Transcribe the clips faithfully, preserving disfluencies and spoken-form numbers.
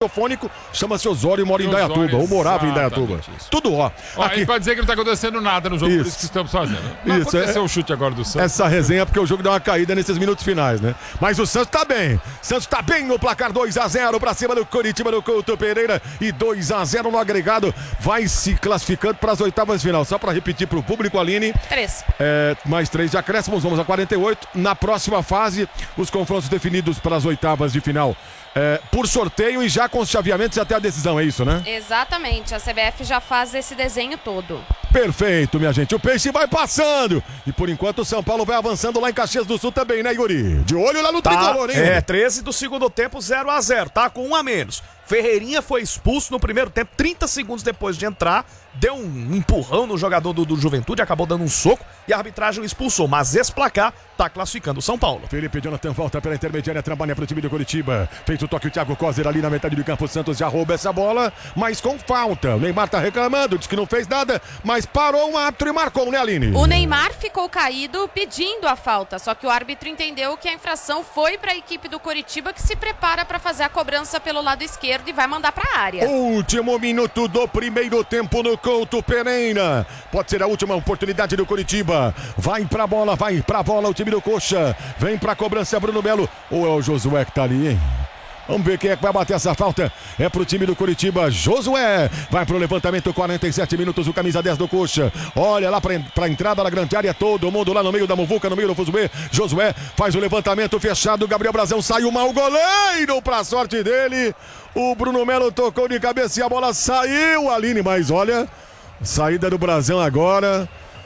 radiofônico, chama-se Osório e mora em Indaiatuba, ou morava em Indaiatuba. Tudo ó. Ó, aqui pode dizer que não tá acontecendo nada no jogo, isso. Por isso que estamos fazendo. Não isso, aconteceu é... o chute agora do Santos. Essa resenha é porque o jogo deu uma caída nesses minutos finais, né? Mas o Santos tá bem. Santos tá bem no placar dois a zero pra cima do Coritiba no Couto Pereira e dois a zero no agregado. Vai se classificando para as oitavas de final. Só para repetir pro público, Aline. Três. É, mais três de acréscimos, vamos a quarenta e oito. Na próxima fase, os confrontos definidos para as oitavas de final. É, por sorteio e já com os chaveamentos até a decisão, é isso, né? Exatamente, a C B F já faz esse desenho todo. Perfeito, minha gente, o Peixe vai passando e por enquanto o São Paulo vai avançando lá em Caxias do Sul também, né, Yuri? De olho lá no tá, tricolor, hein? É, treze do segundo tempo, zero a zero, tá com um a menos. Ferreirinha foi expulso no primeiro tempo, trinta segundos depois de entrar, deu um empurrão no jogador do, do Juventude, acabou dando um soco e a arbitragem o expulsou, mas esse placar tá classificando o São Paulo. Felipe Jonathan volta pela intermediária, trabalha pro time do Curitiba, fez o toque o Thiago Coser ali na metade do campo, o Santos já rouba essa bola, mas com falta. O Neymar tá reclamando, disse que não fez nada, mas parou um árbitro e marcou, né, Aline? O Neymar ficou caído pedindo a falta, só que o árbitro entendeu que a infração foi para a equipe do Curitiba, que se prepara para fazer a cobrança pelo lado esquerdo e vai mandar para a área. Último minuto do primeiro tempo no Couto Pereira. Pode ser a última oportunidade do Curitiba. Vai pra bola, vai pra bola o time do Coxa. Vem pra cobrança Bruno Melo. Ou é o Josué que tá ali, hein? Vamos ver quem é que vai bater essa falta. É pro time do Curitiba. Josué vai pro levantamento, quarenta e sete minutos, o camisa dez do Coxa. Olha lá pra, pra entrada da grande área, todo mundo lá no meio da muvuca, no meio do fuzuê. Josué faz o levantamento fechado. Gabriel Brazão saiu mal, o goleiro pra sorte dele. O Bruno Melo tocou de cabeça e a bola saiu, Aline. Mas olha, saída do Brazão agora.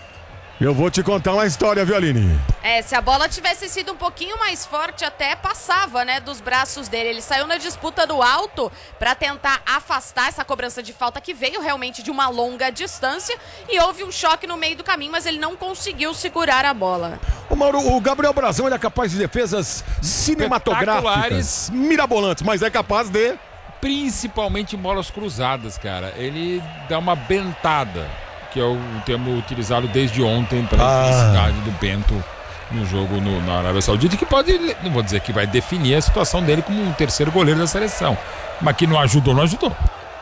Eu vou te contar uma história, viu, Aline? É, se a bola tivesse sido um pouquinho mais forte, até passava, né, dos braços dele. Ele saiu na disputa do alto para tentar afastar essa cobrança de falta que veio realmente de uma longa distância e houve um choque no meio do caminho, mas ele não conseguiu segurar a bola. O Mauro, o Gabriel Brazão, ele é capaz de defesas cinematográficas, mirabolantes, mas é capaz de... Principalmente em bolas cruzadas, cara. Ele dá uma bentada, que é o termo utilizado desde ontem para a ah. infelicidade do Bento no jogo no, na Arábia Saudita, que pode, não vou dizer que vai definir a situação dele como um terceiro goleiro da seleção, mas que não ajudou, não ajudou.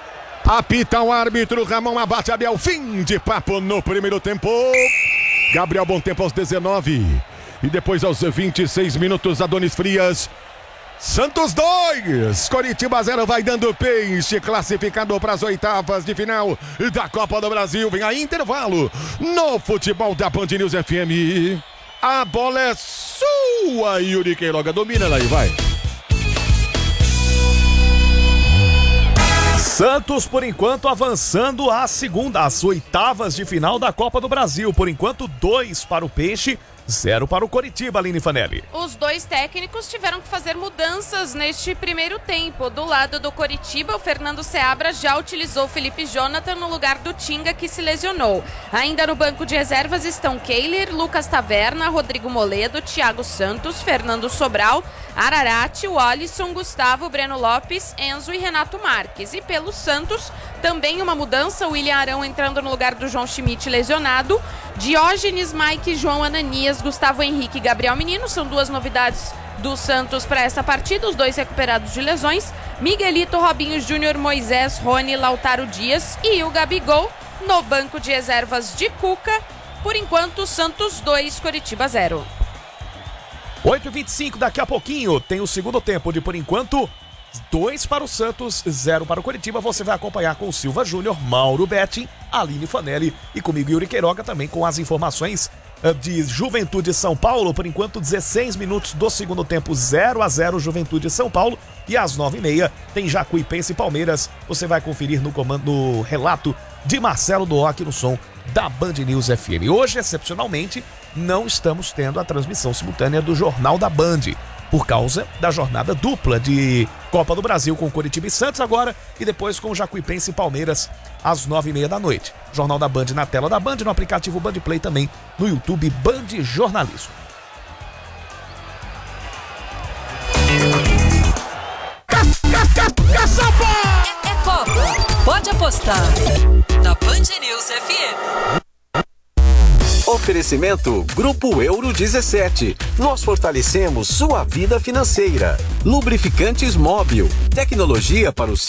Apita o árbitro, Ramon abate Abel, fim de papo no primeiro tempo. Gabriel Bom Tempo aos dezenove e depois aos vinte e seis minutos, Adonis Frias. Santos dois, Coritiba zero, vai dando Peixe, classificado para as oitavas de final da Copa do Brasil. Vem a intervalo no futebol da Band News F M. A bola é sua, Yuri Queiroga, domina ela aí, vai. Santos, por enquanto, avançando à segunda, às oitavas de final da Copa do Brasil. Por enquanto, dois para o Peixe, zero para o Coritiba, Aline Fanelli. Os dois técnicos tiveram que fazer mudanças neste primeiro tempo. Do lado do Coritiba, o Fernando Seabra já utilizou Felipe Jonathan no lugar do Tinga, que se lesionou. Ainda no banco de reservas estão Keiler, Lucas Taverna, Rodrigo Moledo, Thiago Santos, Fernando Sobral, Ararate, Alisson, Gustavo, Breno Lopes, Enzo e Renato Marques. E pelo Santos, também uma mudança, o William Arão entrando no lugar do João Schmidt lesionado, Diógenes, Mike, João Ananias, Gustavo Henrique e Gabriel Menino, são duas novidades do Santos para essa partida, os dois recuperados de lesões, Miguelito, Robinho Júnior, Moisés, Rony, Lautaro Dias e o Gabigol no banco de reservas de Cuca. Por enquanto, Santos dois, Coritiba zero. oito e vinte e cinco, daqui a pouquinho tem o segundo tempo de, por enquanto, dois para o Santos, zero para o Coritiba. Você vai acompanhar com o Silva Júnior, Mauro Betting, Aline Fanelli e comigo, Yuri Queiroga, também com as informações de Juventude São Paulo. Por enquanto, dezesseis minutos do segundo tempo, zero a zero Juventude São Paulo. E às nove e meia tem Jacuipense e Palmeiras. Você vai conferir no comando, no relato de Marcelo Doó aqui no som da Band News F M. Hoje, excepcionalmente, não estamos tendo a transmissão simultânea do Jornal da Band, por causa da jornada dupla de Copa do Brasil com Coritiba e Santos agora, e depois com Jacuipense e Palmeiras às nove e meia da noite. Jornal da Band na tela da Band, no aplicativo Band Play, também no YouTube Band Jornalismo. É, é Copa, pode apostar na Band News F M. Oferecimento Grupo Euro dezessete. Nós fortalecemos sua vida financeira. Lubrificantes Móbil. Tecnologia para o